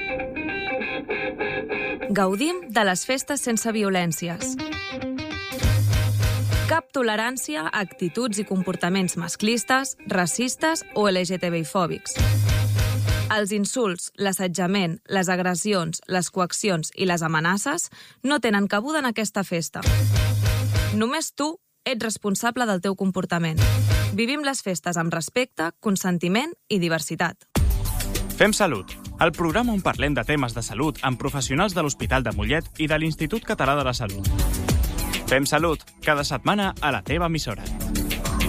Gaudim de les festes sense violències. Cap tolerància a actituds i comportaments masclistes, racistes o LGTBI-fòbics. Els insults, l'assetjament, les agressions, les coaccions i les amenaces no tenen cabuda en aquesta festa. Només tu ets responsable del teu comportament. Vivim les festes amb respecte, consentiment i diversitat. Fem Salut, el programa on parlem de temes de salut amb professionals de l'Hospital de Mollet i de l'Institut Català de la Salut. Fem Salut, cada setmana a la teva emissora.